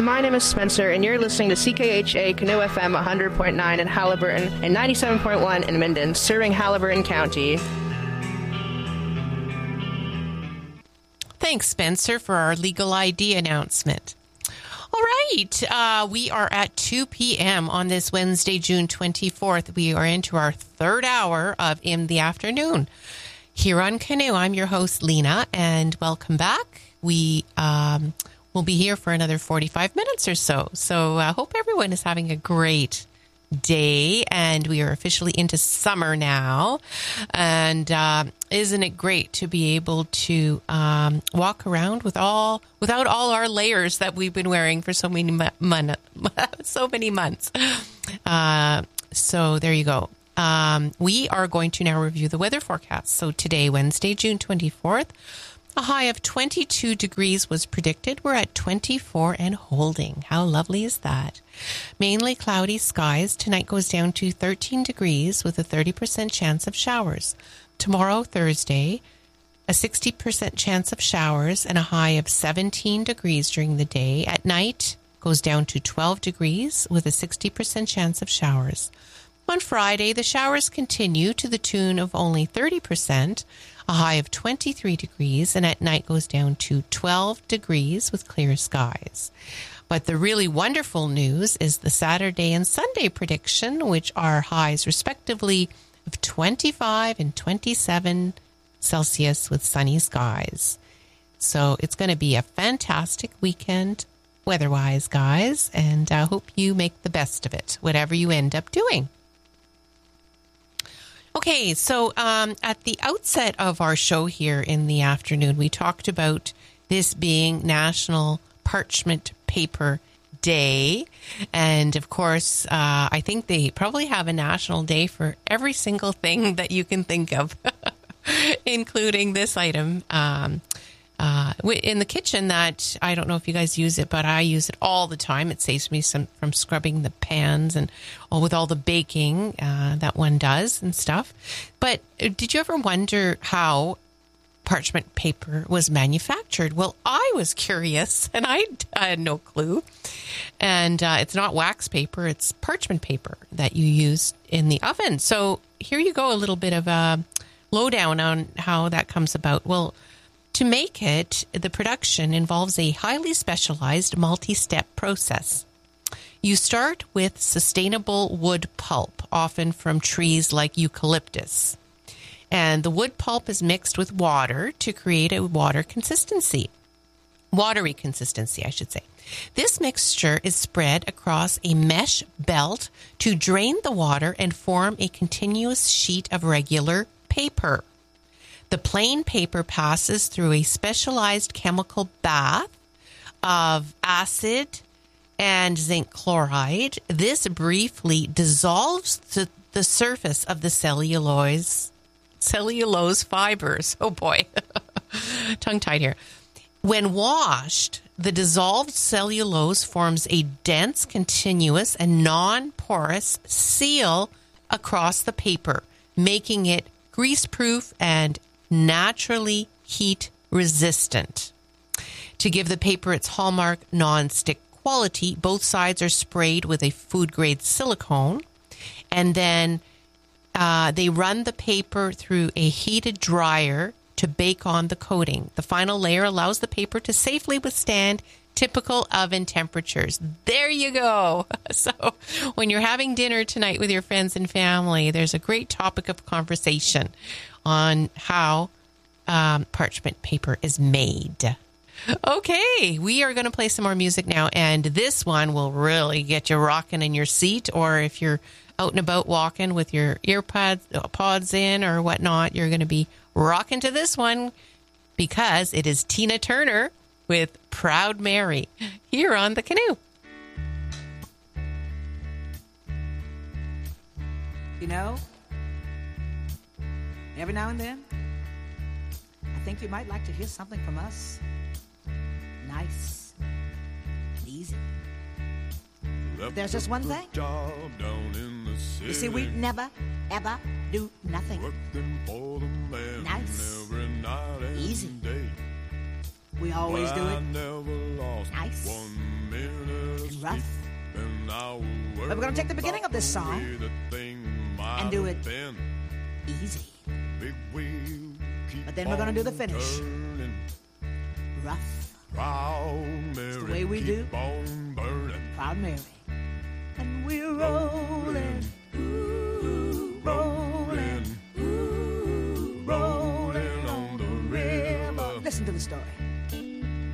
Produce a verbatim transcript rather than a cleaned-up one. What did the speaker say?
My name is Spencer, and you're listening to C K H A Canoe F M one hundred point nine in Haliburton and ninety-seven point one in Minden, serving Haliburton County. Thanks, Spencer, for our legal I D announcement. All right, uh, we are at two p.m. on this Wednesday, June twenty-fourth. We are into our third hour of In the Afternoon. Here on Canoe, I'm your host, Lena, and welcome back. We um, will be here for another forty-five minutes or so. So I uh, hope everyone is having a great day, and we are officially into summer now. And uh, isn't it great to be able to um, walk around with all without all our layers that we've been wearing for so many mon- so many months? Uh, so there you go. Um, we are going to now review the weather forecast. So today, Wednesday, June twenty-fourth, a high of twenty-two degrees was predicted. We're at twenty-four and holding. How lovely is that? Mainly cloudy skies. Tonight goes down to thirteen degrees with a thirty percent chance of showers. Tomorrow, Thursday, a sixty percent chance of showers and a high of seventeen degrees during the day. At night, goes down to twelve degrees with a sixty percent chance of showers. On Friday, the showers continue to the tune of only thirty percent, a high of twenty-three degrees, and at night goes down to twelve degrees with clear skies. But the really wonderful news is the Saturday and Sunday prediction, which are highs respectively of twenty-five and twenty-seven Celsius with sunny skies. So it's going to be a fantastic weekend weather-wise, guys, and I hope you make the best of it, whatever you end up doing. Okay, so um, at the outset of our show here in the afternoon, we talked about this being National Parchment Paper Day. And of course, uh, I think they probably have a national day for every single thing that you can think of, including this item um, uh, in the kitchen that I don't know if you guys use it, but I use it all the time. It saves me some from scrubbing the pans and all with all the baking uh, that one does and stuff. But did you ever wonder how parchment paper was manufactured? Well, I was curious, and I, I had no clue. And uh, it's not wax paper, it's parchment paper that you use in the oven. So here you go, a little bit of a lowdown on how that comes about. Well, to make it, the production involves a highly specialized multi-step process. You start with sustainable wood pulp, often from trees like eucalyptus. And the wood pulp is mixed with water to create a water consistency. Watery consistency, I should say. This mixture is spread across a mesh belt to drain the water and form a continuous sheet of regular paper. The plain paper passes through a specialized chemical bath of acid and zinc chloride. This briefly dissolves the, the surface of the cellulose cellulose fibers. Oh boy, tongue-tied here. When washed, the dissolved cellulose forms a dense, continuous, and non-porous seal across the paper, making it grease-proof and naturally heat-resistant. To give the paper its hallmark non-stick quality, both sides are sprayed with a food-grade silicone, and then uh, they run the paper through a heated dryer to bake on the coating. The final layer allows the paper to safely withstand typical oven temperatures. There you go. So when you're having dinner tonight with your friends and family, there's a great topic of conversation on how um, parchment paper is made. Okay, we are going to play some more music now, and this one will really get you rocking in your seat, or if you're out and about walking with your ear pods, pods in or whatnot, you're going to be rocking to this one because it is Tina Turner with Proud Mary here on The Canoe. You know, every now and then, I think you might like to hear something from us. Nice and easy. But there's just one thing. You see, we never, ever do nothing. Nice. Easy. We always do it. Nice. rough. But we're going to take the beginning of this song and do it easy. But then we're going to do the finish rough. It's the way we do Proud Mary. And we're rolling, ooh, rolling, ooh, rolling on the river. Listen to the story.